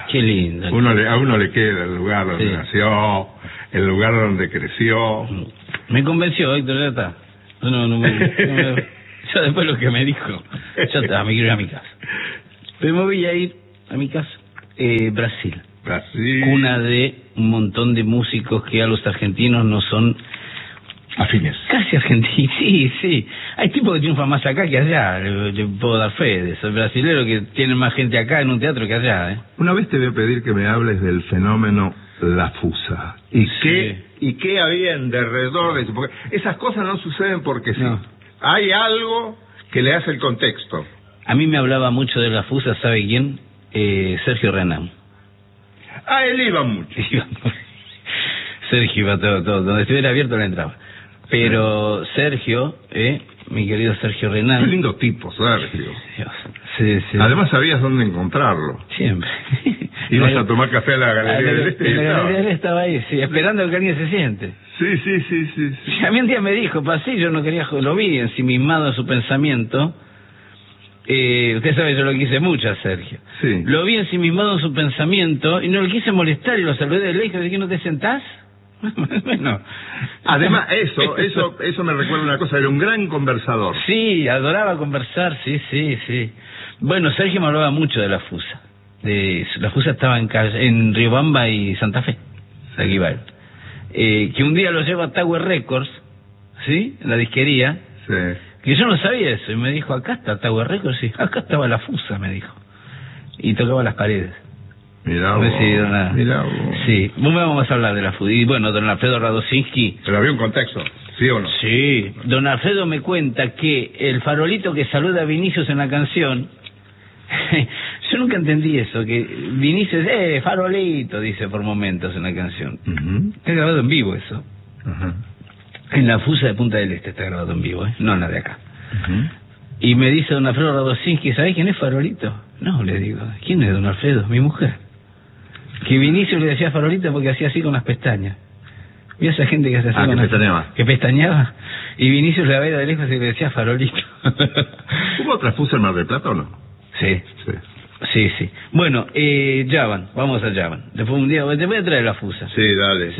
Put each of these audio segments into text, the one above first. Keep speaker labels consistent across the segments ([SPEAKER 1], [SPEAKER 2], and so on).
[SPEAKER 1] Qué lindo.
[SPEAKER 2] A uno le queda el lugar donde nació, el lugar donde creció.
[SPEAKER 1] Me convenció, Héctor, ya está. Yo después lo que me dijo, ya está, me quiero ir a mi casa. Pero me voy a ir a mi casa. Brasil. Cuna de un montón de músicos que a los argentinos no son
[SPEAKER 2] afines.
[SPEAKER 1] Casi argentinos, sí. Hay tipos que triunfan más acá que allá, le puedo dar fe de eso. Brasileros que tienen más gente acá en un teatro que allá,
[SPEAKER 2] Una vez te voy a pedir que me hables del fenómeno La Fusa. ¿Y qué había en derredor de eso? Porque esas cosas no suceden porque sí. Hay algo que le hace el contexto.
[SPEAKER 1] A mí me hablaba mucho de La Fusa, ¿sabe quién? Sergio Renán.
[SPEAKER 2] Él iba mucho.
[SPEAKER 1] Sergio iba todo, donde estuviera abierto le entraba. Pero Sergio, mi querido Sergio Renán.
[SPEAKER 2] Qué lindo tipo, Sergio.
[SPEAKER 1] Sí.
[SPEAKER 2] Además sabías dónde encontrarlo.
[SPEAKER 1] Siempre.
[SPEAKER 2] Ibas a tomar café a la Galería del Este.
[SPEAKER 1] La Galería del Este estaba ahí, sí, esperando que alguien se siente.
[SPEAKER 2] Sí.
[SPEAKER 1] A mí un día me dijo, yo no quería, lo vi ensimismado en su pensamiento. Usted sabe, yo lo quise mucho a Sergio.
[SPEAKER 2] Sí.
[SPEAKER 1] Lo vi ensimismado en su pensamiento y no le quise molestar y lo saludé de lejos. ¿De qué no te sentás? Bueno.
[SPEAKER 2] Además, eso me recuerda una cosa, era un gran conversador.
[SPEAKER 1] Sí, adoraba conversar, sí. Bueno, Sergio me hablaba mucho de La Fusa. La Fusa estaba en Riobamba y Santa Fe. Aquí va él. Que un día lo llevo a Tower Records, ¿sí? En la disquería.
[SPEAKER 2] Sí.
[SPEAKER 1] Que yo no sabía eso. Y me dijo, acá está Tower Records. Sí, acá estaba La Fusa, me dijo. Y tocaba las paredes.
[SPEAKER 2] Mirá vos.
[SPEAKER 1] Sí, vos me vamos a hablar de La Fusa. Y bueno, don Alfredo Radosinski.
[SPEAKER 2] Pero había un contexto, ¿sí o no?
[SPEAKER 1] Sí. Don Alfredo me cuenta que el farolito que saluda a Vinicius en la canción... Yo nunca entendí eso, que Vinicius, farolito, dice por momentos en la canción. Está grabado en vivo eso. En La Fusa de Punta del Este está grabado en vivo, no en la de acá. Y me dice don Alfredo Radosinski, ¿sabés quién es farolito? No, le digo, ¿quién es don Alfredo? Mi mujer. Que Vinicius le decía farolito porque hacía así con las pestañas. ¿Vio esa gente que hace así con que pestañeaba? Y Vinicius la veía de lejos y le decía farolito.
[SPEAKER 2] ¿Hubo otra Fusa en Mar del Plata o no?
[SPEAKER 1] Sí. Bueno, Javan, vamos a Javan. Después un día, te voy a traer La Fusa.
[SPEAKER 2] Sí, dale.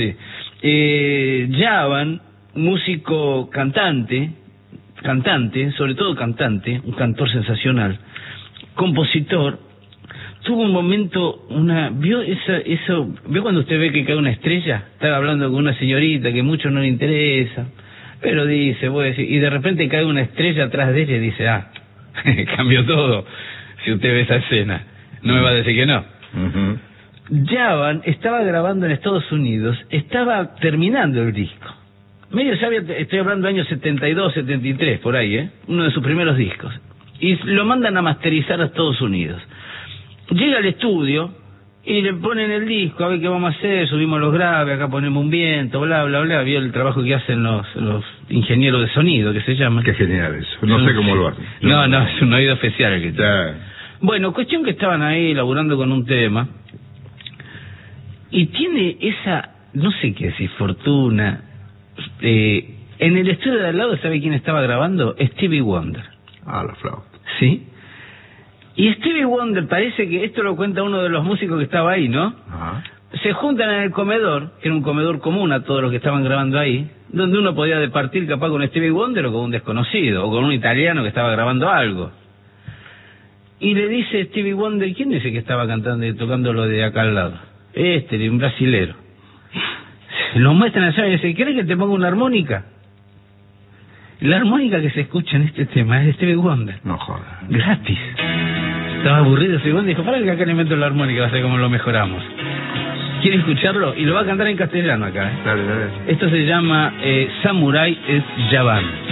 [SPEAKER 1] Sí. Javan, músico cantante, sobre todo cantante, un cantor sensacional, compositor, tuvo un momento, ¿vio cuando usted ve que cae una estrella? Estaba hablando con una señorita que mucho no le interesa, pero dice, voy a decir, y de repente cae una estrella atrás de ella y dice, cambió todo. Si usted ve esa escena, no me va a decir que no. Javan estaba grabando en Estados Unidos, estaba terminando el disco. Estoy hablando de años 72, 73, por ahí, uno de sus primeros discos. Y lo mandan a masterizar a Estados Unidos. Llega al estudio y le ponen el disco, a ver qué vamos a hacer, subimos los graves, acá ponemos un viento, bla, bla, bla. Vio el trabajo que hacen los ingenieros de sonido, que se llaman.
[SPEAKER 2] Qué genial eso, no sé cómo lo hacen.
[SPEAKER 1] No, es un oído especial el que tiene. Bueno, cuestión que estaban ahí laburando con un tema y tiene esa, no sé qué decir, fortuna. En el estudio de al lado, ¿sabe quién estaba grabando? Stevie Wonder.
[SPEAKER 2] La flauta.
[SPEAKER 1] Sí. Y Stevie Wonder, parece que esto lo cuenta uno de los músicos que estaba ahí, ¿no? Se juntan en el comedor, que era un comedor común a todos los que estaban grabando ahí, donde uno podía departir capaz con Stevie Wonder o con un desconocido, o con un italiano que estaba grabando algo. Y le dice Stevie Wonder, ¿quién dice que estaba cantando y tocando lo de acá al lado? Un brasilero. Lo muestran allá y dice, ¿querés que te ponga una armónica? La armónica que se escucha en este tema es de Stevie Wonder.
[SPEAKER 2] No jodas.
[SPEAKER 1] Gratis. Estaba aburrido Stevie Wonder, dijo, para que acá le meto la armónica, va a ser como lo mejoramos. ¿Quiere escucharlo? Y lo va a cantar en castellano acá.
[SPEAKER 2] Dale.
[SPEAKER 1] Esto se llama Samurai es Javan.